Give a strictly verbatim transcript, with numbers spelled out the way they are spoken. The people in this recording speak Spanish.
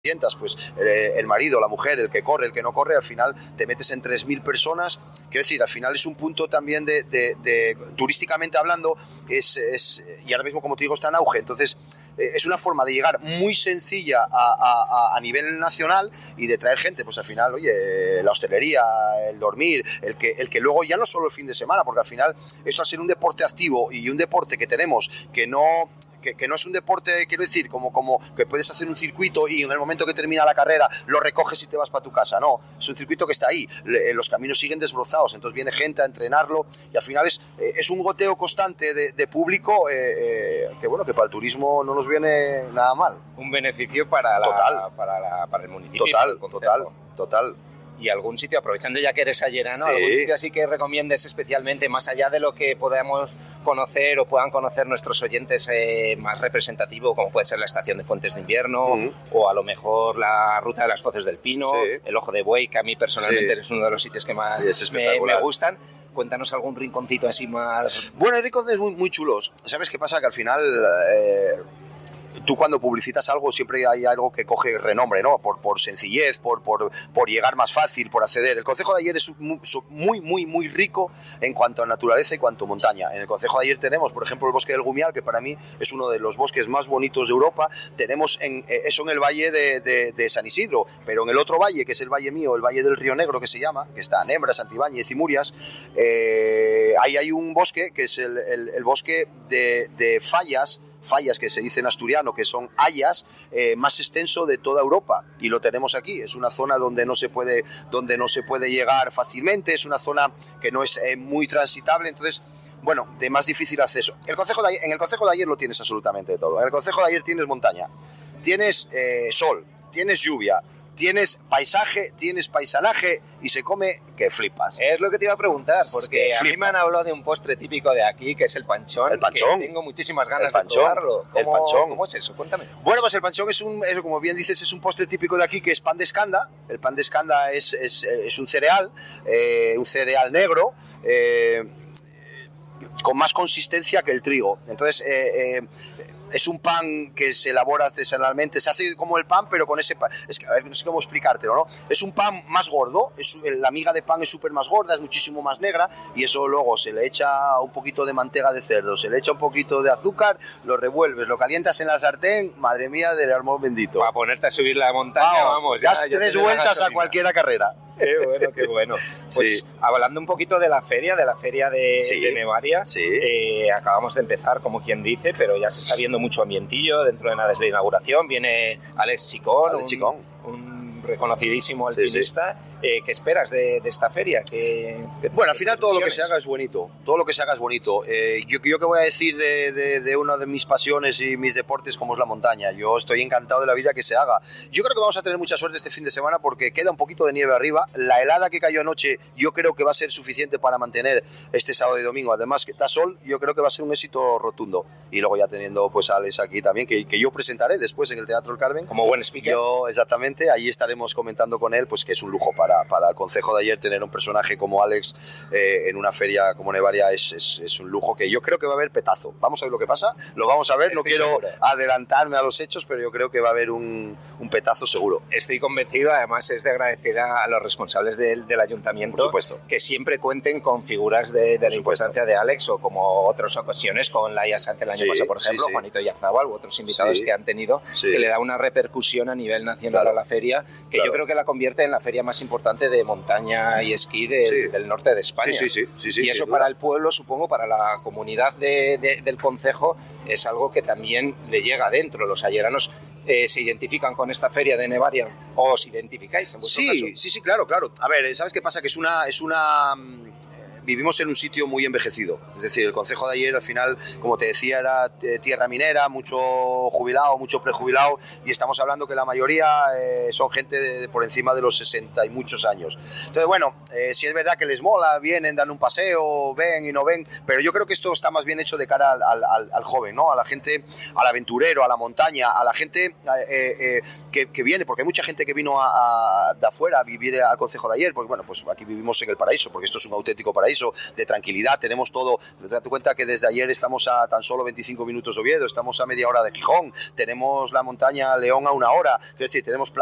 pues eh, el marido, la mujer, el que corre, el que no corre, al final te metes en tres mil personas. Quiero decir, al final es un punto también de, de, de turísticamente hablando, es, es, y ahora mismo, como te digo, está en auge. Entonces, eh, es una forma de llegar muy sencilla a, a, a nivel nacional y de traer gente, pues al final, oye, la hostelería, el dormir, el que, el que luego ya no solo el fin de semana, porque al final esto al ser un deporte activo y un deporte que tenemos que no... Que, que no es un deporte, quiero decir, como, como que puedes hacer un circuito y en el momento que termina la carrera lo recoges y te vas para tu casa. No, es un circuito que está ahí, Le, los caminos siguen desbrozados, entonces viene gente a entrenarlo y al final es, eh, es un goteo constante de, de público eh, eh, que bueno, que para el turismo no nos viene nada mal. Un beneficio para, la, total. para, la, para el municipio. Total, total, total. Y algún sitio, aprovechando ya que eres ayerano, sí. algún sitio así que recomiendes especialmente, más allá de lo que podamos conocer o puedan conocer nuestros oyentes, eh, más representativo, como puede ser la estación de Fuentes de Invierno, uh-huh. o a lo mejor la ruta de las Foces del Pino, sí. el Ojo de Buey, que a mí personalmente sí. es uno de los sitios que más sí, me, me gustan. Cuéntanos algún rinconcito así más... Bueno, hay rincones muy, muy chulos. ¿Sabes qué pasa? Que al final... Eh... Tú cuando publicitas algo siempre hay algo que coge renombre, ¿no? Por, por sencillez, por, por, por llegar más fácil, por acceder. El concejo de Ayer es muy, muy, muy, muy rico en cuanto a naturaleza y cuanto a montaña. En el concejo de Ayer tenemos, por ejemplo, el bosque del Gumial, que para mí es uno de los bosques más bonitos de Europa. Tenemos en, eso en el valle de, de, de San Isidro, pero en el otro valle, que es el valle mío, el valle del Río Negro, que se llama, que está Nembra, Santibáñez y Murias, eh, ahí hay un bosque que es el, el, el bosque de, de fallas, fallas que se dice en asturiano, que son hayas, eh, más extenso de toda Europa, y lo tenemos aquí. Es una zona donde no se puede, donde no se puede llegar fácilmente, es una zona que no es eh, muy transitable, entonces, bueno, de más difícil acceso. El concejo de Ayer, en el concejo de Ayer lo tienes absolutamente todo. En el concejo de Ayer tienes montaña, tienes eh, sol, tienes lluvia, tienes paisaje, tienes paisanaje y se come que flipas. Es lo que te iba a preguntar, porque a mí me han hablado de un postre típico de aquí, que es el panchón. El panchón. Que tengo muchísimas ganas panchón, de probarlo. ¿Cómo, el panchón. ¿Cómo es eso? Cuéntame. Bueno, pues el panchón es un, es, como bien dices, es un postre típico de aquí, que es pan de escanda. El pan de escanda es, es, es un cereal, eh, un cereal negro, eh, con más consistencia que el trigo. Entonces, eh, eh, es un pan que se elabora artesanalmente, se hace como el pan, pero con ese pan, es que, a ver, no sé cómo explicártelo, ¿no? Es un pan más gordo, es, la miga de pan es súper más gorda, es muchísimo más negra, y eso luego se le echa un poquito de manteca de cerdo, se le echa un poquito de azúcar, lo revuelves, lo calientas en la sartén, madre mía del amor bendito. Para ponerte a subir la montaña, vamos, vamos das ya, tres ya vueltas a cualquier carrera. Qué bueno, qué bueno. Pues sí. Hablando un poquito de la feria, de la feria de, sí. de Nevaria, sí. eh, acabamos de empezar, como quien dice, pero ya se está viendo mucho ambientillo. Dentro de nada es la inauguración. Viene Alex Chicón, Alex un, Chicón. un reconocidísimo alpinista. Sí, sí. Eh, ¿Qué esperas de, de esta feria? ¿Qué, qué, bueno, al final todo lo que se haga es bonito. Todo lo que se haga es bonito. Eh, yo, yo que voy a decir de, de, de una de mis pasiones y mis deportes, como es la montaña. Yo estoy encantado de la vida que se haga. Yo creo que vamos a tener mucha suerte este fin de semana porque queda un poquito de nieve arriba. La helada que cayó anoche yo creo que va a ser suficiente para mantener este sábado y domingo. Además que está sol, yo creo que va a ser un éxito rotundo. Y luego ya teniendo pues a Alex aquí también, que, que yo presentaré después en el Teatro El Carmen. Como buen speaker. Yo, exactamente, ahí estaremos comentando con él, pues que es un lujo para Para, para el concejo de Ayer tener un personaje como Alex eh, en una feria como Nevaria es, es, es un lujo que yo creo que va a haber petazo. Vamos a ver lo que pasa, lo vamos a ver, Estoy no quiero seguro. adelantarme a los hechos, pero yo creo que va a haber un, un petazo seguro. Estoy convencido, además es de agradecer a, a los responsables del, del ayuntamiento, por supuesto, que siempre cuenten con figuras de, de la importancia de Alex, o como otras ocasiones con Laia Sánchez el año sí, pasado, por ejemplo, sí, sí. Juanito Yarzábal u otros invitados sí, que han tenido, sí. que le da una repercusión a nivel nacional claro, a la feria, que claro. yo creo que la convierte en la feria más importante de montaña y esquí de, sí. del norte de España. Sí, sí, sí, sí, sí, y eso para el pueblo, supongo, para la comunidad de, de, del concejo, es algo que también le llega adentro. Los ayeranos eh, se identifican con esta feria de Nevaria, o os identificáis en vuestro sí, caso. Sí, sí, claro, claro. A ver, ¿sabes qué pasa? Que es una... Es una vivimos en un sitio muy envejecido, es decir, el concejo de Ayer al final, como te decía, era tierra minera, mucho jubilado, mucho prejubilado, y estamos hablando que la mayoría eh, son gente de, de por encima de los sesenta y muchos años. Entonces, bueno, eh, si es verdad que les mola, vienen, dan un paseo, ven y no ven, pero yo creo que esto está más bien hecho de cara al, al, al joven, ¿no? A la gente, al aventurero, a la montaña, a la gente eh, eh, que, que viene, porque hay mucha gente que vino a, a, de afuera a vivir al concejo de Ayer, porque bueno, pues aquí vivimos en el paraíso, porque esto es un auténtico paraíso. paraíso, de tranquilidad, tenemos todo. Date cuenta que desde ayer estamos a tan solo veinticinco minutos de Oviedo, estamos a media hora de Gijón, tenemos la montaña León a una hora, es decir, tenemos